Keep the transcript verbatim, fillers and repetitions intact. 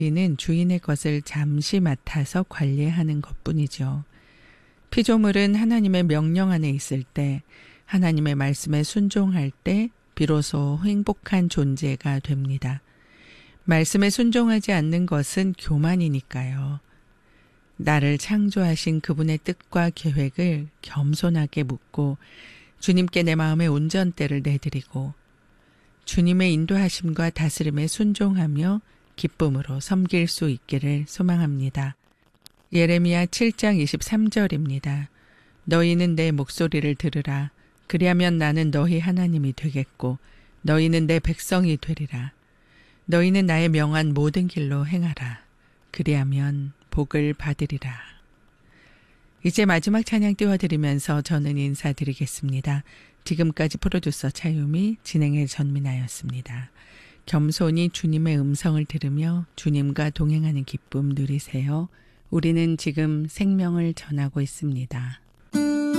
우리는 주인의 것을 잠시 맡아서 관리하는 것뿐이죠. 피조물은 하나님의 명령 안에 있을 때, 하나님의 말씀에 순종할 때 비로소 행복한 존재가 됩니다. 말씀에 순종하지 않는 것은 교만이니까요. 나를 창조하신 그분의 뜻과 계획을 겸손하게 묻고 주님께 내 마음의 온전때를 내드리고 주님의 인도하심과 다스림에 순종하며 기쁨으로 섬길 수 있기를 소망합니다. 예레미야 칠 장 이십삼 절입니다. 너희는 내 목소리를 들으라. 그리하면 나는 너희 하나님이 되겠고 너희는 내 백성이 되리라. 너희는 나의 명한 모든 길로 행하라. 그리하면 복을 받으리라. 이제 마지막 찬양 띄워드리면서 저는 인사드리겠습니다. 지금까지 프로듀서 차유미, 진행의 전민아였습니다. 겸손히 주님의 음성을 들으며 주님과 동행하는 기쁨 누리세요. 우리는 지금 생명을 전하고 있습니다.